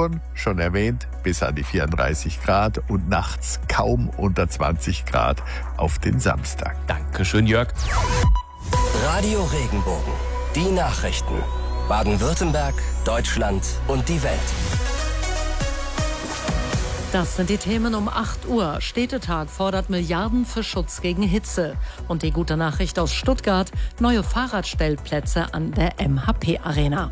Temperaturen, schon erwähnt, bis an die 34 Grad und nachts kaum unter 20 Grad auf den Samstag. Dankeschön, Jörg. Radio Regenbogen. Die Nachrichten. Baden-Württemberg, Deutschland und die Welt. Das sind die Themen um 8 Uhr. Städtetag fordert Milliarden für Schutz gegen Hitze. Und die gute Nachricht aus Stuttgart: neue Fahrradstellplätze an der MHP-Arena.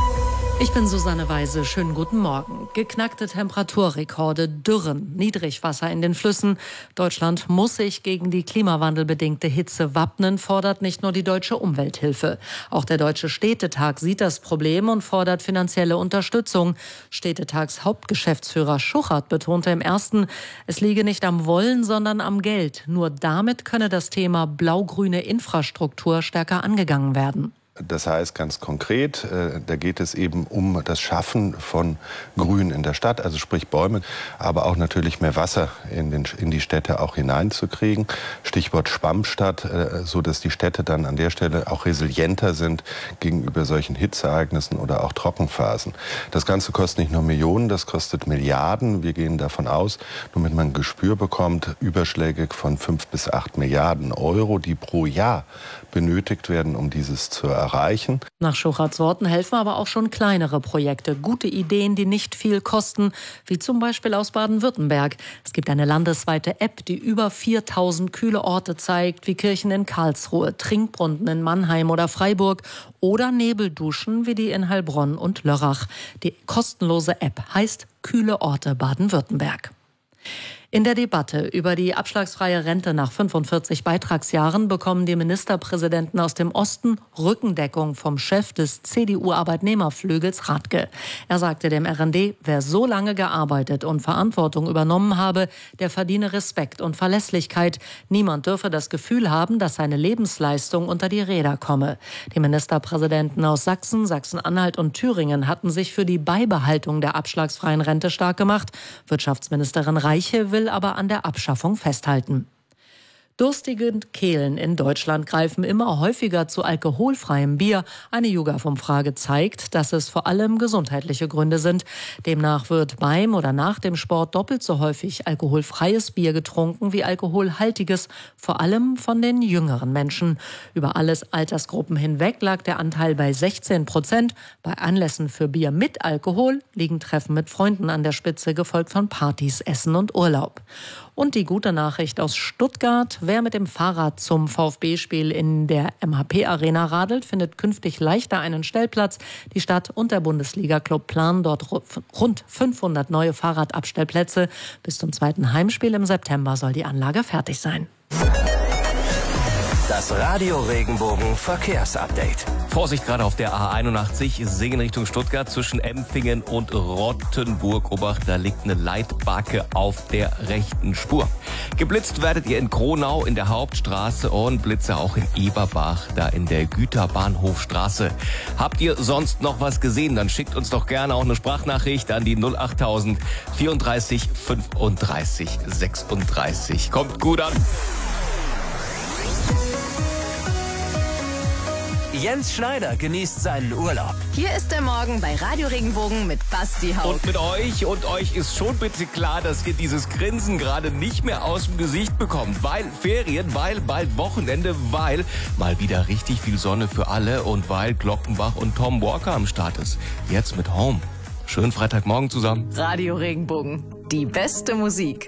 Ich bin Susanne Weise. Schönen guten Morgen. Geknackte Temperaturrekorde, Dürren, Niedrigwasser in den Flüssen. Deutschland muss sich gegen die klimawandelbedingte Hitze wappnen, fordert nicht nur die Deutsche Umwelthilfe. Auch der Deutsche Städtetag sieht das Problem und fordert finanzielle Unterstützung. Städtetags Hauptgeschäftsführer Schuchert betonte im ersten, es liege nicht am Wollen, sondern am Geld. Nur damit könne das Thema blau-grüne Infrastruktur stärker angegangen werden. Das heißt ganz konkret, da geht es eben um das Schaffen von Grün in der Stadt, also sprich Bäume, aber auch natürlich mehr Wasser in die Städte auch hineinzukriegen. Stichwort Schwammstadt, so dass die Städte dann an der Stelle auch resilienter sind gegenüber solchen Hitzeereignissen oder auch Trockenphasen. Das Ganze kostet nicht nur Millionen, das kostet Milliarden. Wir gehen davon aus, damit man ein Gespür bekommt, überschlägig von 5 bis 8 Milliarden Euro, die pro Jahr benötigt werden, um dieses zu erreichen. Nach Schucherts Worten helfen aber auch schon kleinere Projekte. Gute Ideen, die nicht viel kosten, wie zum Beispiel aus Baden-Württemberg. Es gibt eine landesweite App, die über 4000 kühle Orte zeigt, wie Kirchen in Karlsruhe, Trinkbrunnen in Mannheim oder Freiburg oder Nebelduschen wie die in Heilbronn und Lörrach. Die kostenlose App heißt Kühle Orte Baden-Württemberg. In der Debatte über die abschlagsfreie Rente nach 45 Beitragsjahren bekommen die Ministerpräsidenten aus dem Osten Rückendeckung vom Chef des CDU-Arbeitnehmerflügels Rathke. Er sagte dem RND, wer so lange gearbeitet und Verantwortung übernommen habe, der verdiene Respekt und Verlässlichkeit. Niemand dürfe das Gefühl haben, dass seine Lebensleistung unter die Räder komme. Die Ministerpräsidenten aus Sachsen, Sachsen-Anhalt und Thüringen hatten sich für die Beibehaltung der abschlagsfreien Rente stark gemacht. Wirtschaftsministerin Reiche will aber an der Abschaffung festhalten. Durstige Kehlen in Deutschland greifen immer häufiger zu alkoholfreiem Bier. Eine YouGov-Umfrage zeigt, dass es vor allem gesundheitliche Gründe sind. Demnach wird beim oder nach dem Sport doppelt so häufig alkoholfreies Bier getrunken wie alkoholhaltiges, vor allem von den jüngeren Menschen. Über alles Altersgruppen hinweg lag der Anteil bei 16%. Bei Anlässen für Bier mit Alkohol liegen Treffen mit Freunden an der Spitze, gefolgt von Partys, Essen und Urlaub. Und die gute Nachricht aus Stuttgart: Wer mit dem Fahrrad zum VfB-Spiel in der MHP-Arena radelt, findet künftig leichter einen Stellplatz. Die Stadt und der Bundesliga-Club planen dort rund 500 neue Fahrradabstellplätze. Bis zum zweiten Heimspiel im September soll die Anlage fertig sein. Das Radio Regenbogen Verkehrsupdate. Vorsicht gerade auf der A81, Singen Richtung Stuttgart zwischen Empfingen und Rottenburg. Obacht, da liegt eine Leitbacke auf der rechten Spur. Geblitzt werdet ihr in Kronau in der Hauptstraße und Blitze auch in Eberbach, da in der Güterbahnhofstraße. Habt ihr sonst noch was gesehen, dann schickt uns doch gerne auch eine Sprachnachricht an die 08000 34 35 36. Kommt gut an. Jens Schneider genießt seinen Urlaub. Hier ist der Morgen bei Radio Regenbogen mit Basti Haug. Und mit euch. Und euch ist schon bitte klar, dass ihr dieses Grinsen gerade nicht mehr aus dem Gesicht bekommt. Weil Ferien, weil bald Wochenende, weil mal wieder richtig viel Sonne für alle und weil Glockenbach und Tom Walker am Start ist. Jetzt mit Home. Schönen Freitagmorgen zusammen. Radio Regenbogen, die beste Musik.